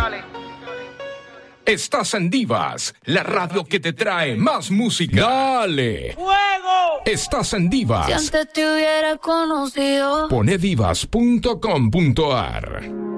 Estás en Divas, la radio que te trae más música. ¡Dale! ¡Fuego! Estás en Divas. Si antes te hubiera conocido. Pone divas.com.ar.